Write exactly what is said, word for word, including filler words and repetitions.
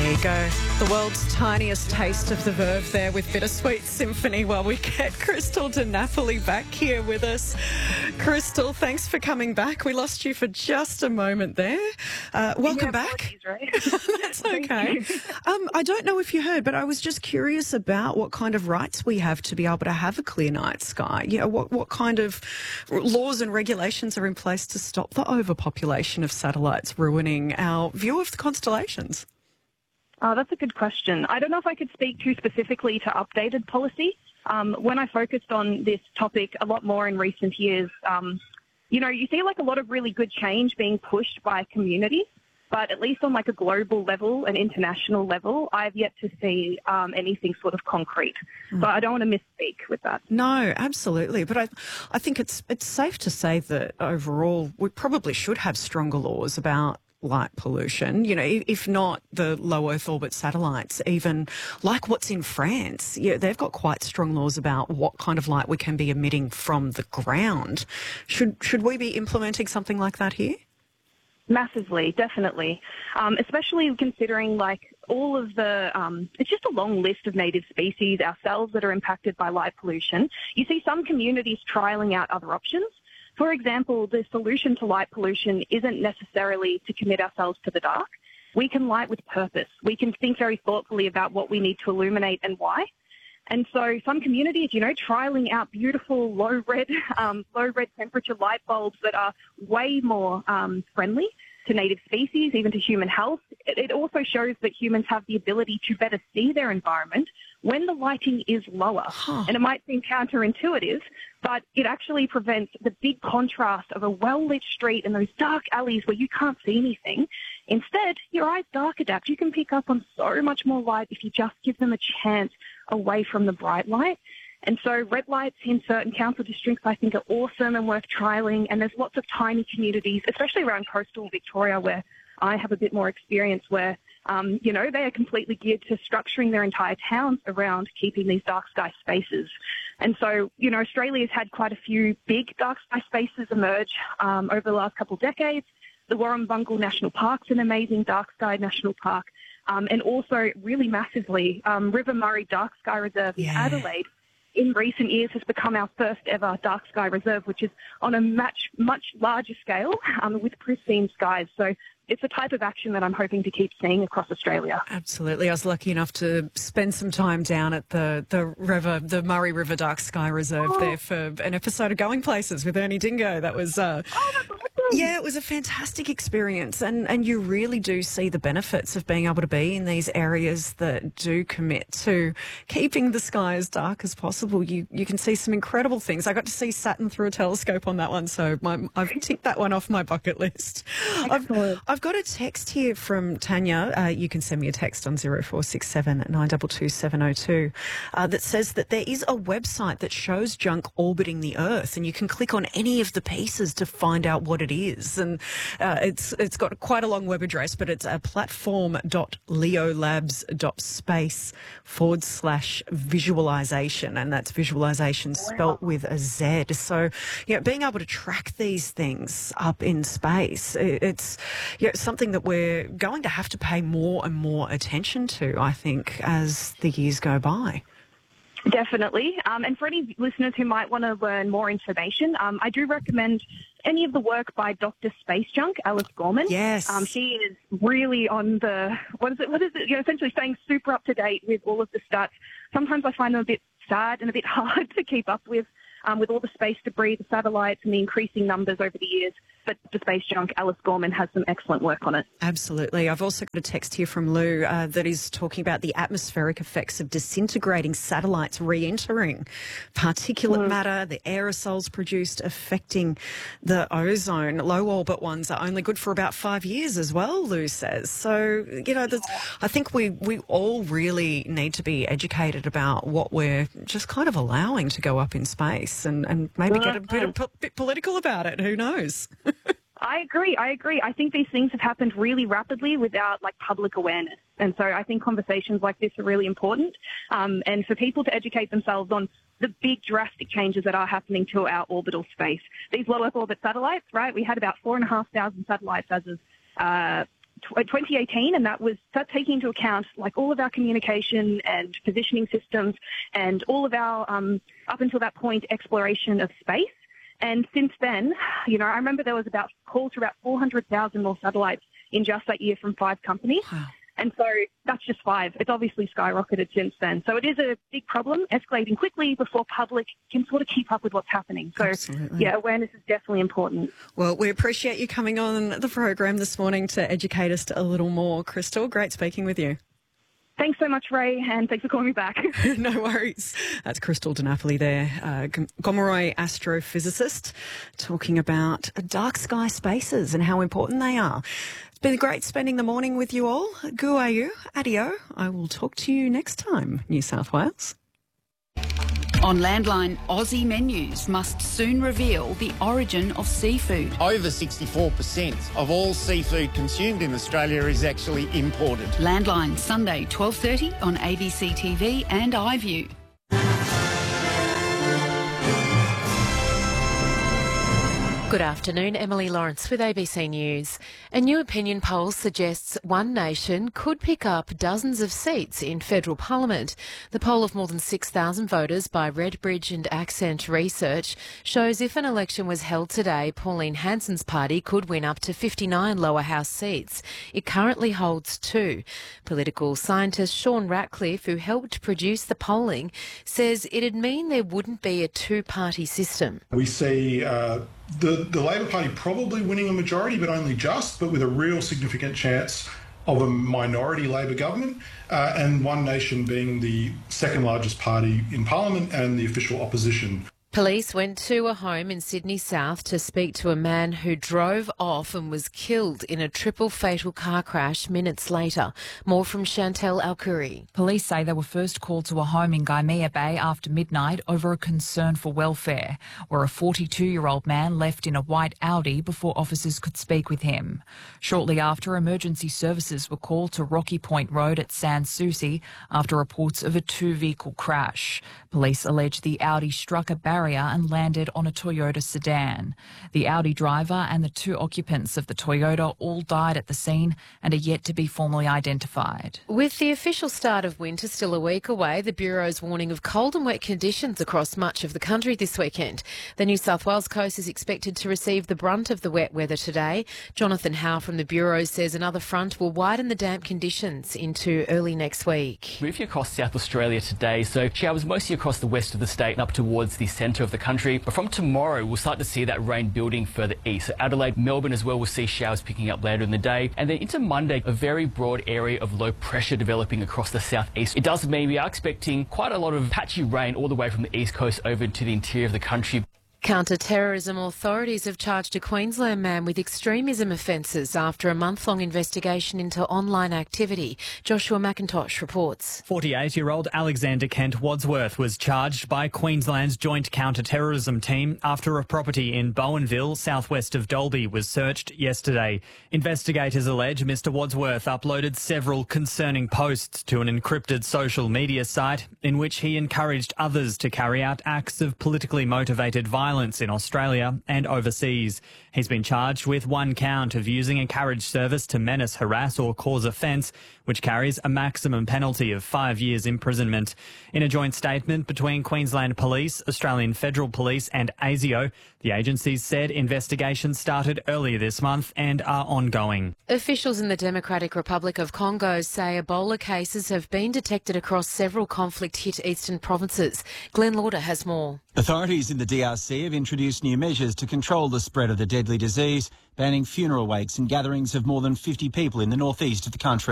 There you go. The world's tiniest taste of the Verve there with Bittersweet Symphony while we get Crystal De Napoli back here with us. Crystal, thanks for coming back. We lost you for just a moment there. Uh, welcome yeah, back. Right? That's okay. um, I don't know if you heard, but I was just curious about what kind of rights we have to be able to have a clear night sky. You know, what, what kind of laws and regulations are in place to stop the overpopulation of satellites ruining our view of the constellations? Oh, that's a good question. I don't know if I could speak too specifically to updated policy. Um, when I focused on this topic a lot more in recent years, um, you know, you see like a lot of really good change being pushed by communities, but at least on like a global level, an international level, I've yet to see um, anything sort of concrete. Mm. So I don't want to misspeak with that. No, absolutely. But I, I think it's it's safe to say that overall we probably should have stronger laws about light pollution, you know, if not the low Earth orbit satellites, even like what's in France. Yeah, they've got quite strong laws about what kind of light we can be emitting from the ground. Should should we be implementing something like that here? Massively, definitely, um, especially considering like all of the, um, it's just a long list of native species ourselves that are impacted by light pollution. You see some communities trialling out other options. For example, the solution to light pollution isn't necessarily to commit ourselves to the dark. We can light with purpose. We can think very thoughtfully about what we need to illuminate and why. And so some communities, you know, trialing out beautiful low red, um, low red temperature light bulbs that are way more um, friendly to native species, even to human health. It, it also shows that humans have the ability to better see their environment when the lighting is lower. Huh. And it might seem counterintuitive, but it actually prevents the big contrast of a well-lit street and those dark alleys where you can't see anything. Instead, your eyes dark adapt. You can pick up on so much more light if you just give them a chance away from the bright light. And so red lights in certain council districts I think are awesome and worth trialling. And there's lots of tiny communities, especially around coastal Victoria, where I have a bit more experience, where, um, you know, they are completely geared to structuring their entire towns around keeping these dark sky spaces. And so, you know, Australia's had quite a few big dark sky spaces emerge um, over the last couple of decades. The Warrumbungle National Park's an amazing dark sky national park. Um, and also really massively, um, River Murray Dark Sky Reserve in yeah. Adelaide in recent years has become our first ever dark sky reserve, which is on a much, much larger scale um, with pristine skies. So it's a type of action that I'm hoping to keep seeing across Australia. Absolutely. I was lucky enough to spend some time down at the, the river, the Murray River Dark Sky Reserve oh. there for an episode of Going Places with Ernie Dingo. That was... Uh, oh, that's awesome. Yeah, it was a fantastic experience, and, and you really do see the benefits of being able to be in these areas that do commit to keeping the sky as dark as possible. You you can see some incredible things. I got to see Saturn through a telescope on that one, so my, I've ticked that one off my bucket list. I've, I've got a text here from Tanya. Uh, you can send me a text on zero four six seven nine two two seven zero two uh, that says that there is a website that shows junk orbiting the Earth, and you can click on any of the pieces to find out what it is. is and uh, it's it's got quite a long web address, but it's a platform.leolabs.space forward slash visualization, and that's visualization spelt with a Z. So, you know, being able to track these things up in space, it's you know, something that we're going to have to pay more and more attention to, I think, as the years go by. Definitely. Um, and for any listeners who might want to learn more information, um, I do recommend any of the work by Doctor Space Junk, Alice Gorman. Yes. Um, she is really on the, what is it, what is it, you know, essentially staying super up to date with all of the stats. Sometimes I find them a bit sad and a bit hard to keep up with, um, with all the space debris, the satellites and the increasing numbers over the years. But the Space Junk, Alice Gorman, has some excellent work on it. Absolutely. I've also got a text here from Lou uh, that is talking about the atmospheric effects of disintegrating satellites re-entering particulate mm. matter, the aerosols produced affecting the ozone. Low orbit ones are only good for about five years as well, Lou says. So, you know, I think we, we all really need to be educated about what we're just kind of allowing to go up in space, and, and maybe get a bit, a bit political about it. Who knows? I agree. I agree. I think these things have happened really rapidly without like public awareness. And so I think conversations like this are really important. Um, and for people to educate themselves on the big drastic changes that are happening to our orbital space. These low Earth orbit satellites, right? We had about four and a half thousand satellites as of uh, twenty eighteen, and that was that taking into account like all of our communication and positioning systems and all of our, um, up until that point, exploration of space. And since then, you know, I remember there was about calls for about four hundred thousand more satellites in just that year from five companies. Wow. And so that's just five. It's obviously skyrocketed since then. So it is a big problem, escalating quickly before public can sort of keep up with what's happening. So, Absolutely. yeah, awareness is definitely important. Well, we appreciate you coming on the program this morning to educate us a little more. Crystal, great speaking with you. Thanks so much, Ray, and thanks for calling me back. No worries. That's Crystal DiNapoli there, uh, Gomeroi astrophysicist, talking about dark sky spaces and how important they are. It's been great spending the morning with you all. Guayu, adio. I will talk to you next time, New South Wales. On Landline, Aussie menus must soon reveal the origin of seafood. Over sixty-four percent of all seafood consumed in Australia is actually imported. Landline, Sunday, twelve thirty on A B C T V and iView. Good afternoon, Emily Lawrence with A B C News. A new opinion poll suggests One Nation could pick up dozens of seats in federal parliament. The poll of more than six thousand voters by Redbridge and Accent Research shows if an election was held today, Pauline Hanson's party could win up to fifty-nine lower house seats. It currently holds two. Political scientist Sean Ratcliffe, who helped produce the polling, says it'd mean there wouldn't be a two-party system. We see uh, the, the Labor Party probably winning a majority, but only just, but with a real significant chance of a minority Labor government, uh, and One Nation being the second largest party in Parliament and the official opposition. Police went to a home in Sydney South to speak to a man who drove off and was killed in a triple fatal car crash minutes later. More from Chantel Alkuri. Police say they were first called to a home in Gaimea Bay after midnight over a concern for welfare, where a forty-two-year-old man left in a white Audi before officers could speak with him. Shortly after, emergency services were called to Rocky Point Road at Sans Souci after reports of a two-vehicle crash. Police allege the Audi struck a barrier and landed on a Toyota sedan. The Audi driver and the two occupants of the Toyota all died at the scene and are yet to be formally identified. With the official start of winter still a week away, the Bureau's warning of cold and wet conditions across much of the country this weekend. The New South Wales coast is expected to receive the brunt of the wet weather today. Jonathan Howe from the Bureau says another front will widen the damp conditions into early next week. Moving across South Australia today, so showers mostly across the west of the state and up towards the centre of the country. But from tomorrow, we'll start to see that rain building further east. So Adelaide, Melbourne as well, will see showers picking up later in the day. And then into Monday, a very broad area of low pressure developing across the southeast. It does mean we are expecting quite a lot of patchy rain all the way from the east coast over to the interior of the country. Counter-terrorism authorities have charged a Queensland man with extremism offences after a month-long investigation into online activity. Joshua McIntosh reports. forty-eight-year-old Alexander Kent Wadsworth was charged by Queensland's Joint Counter-Terrorism Team after a property in Bowenville, southwest of Dalby, was searched yesterday. Investigators allege Mr Wadsworth uploaded several concerning posts to an encrypted social media site in which he encouraged others to carry out acts of politically motivated violence in Australia and overseas. He's been charged with one count of using a carriage service to menace, harass or cause offence, which carries a maximum penalty of five years imprisonment. In a joint statement between Queensland Police, Australian Federal Police and ASIO, the agencies said investigations started earlier this month and are ongoing. Officials in the Democratic Republic of Congo say Ebola cases have been detected across several conflict-hit eastern provinces. Glenn Lauder has more. Authorities in the D R C have introduced new measures to control the spread of the deadly disease, banning funeral wakes and gatherings of more than fifty people in the northeast of the country.